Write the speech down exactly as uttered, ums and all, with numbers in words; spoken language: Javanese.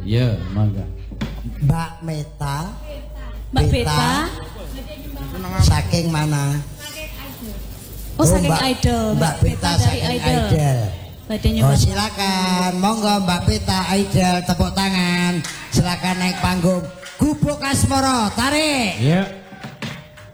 Iya, mangga. Mbak Meta. Mbak Beta. Saking mana? Oh, saking Idol. Mbak Beta dari saking Idol. Idol. Badannya Oh silakan, monggo Mbak Beta Idol, tepuk tangan. Silakan naik panggung. Gubuk Asmoro, tarik. Iya.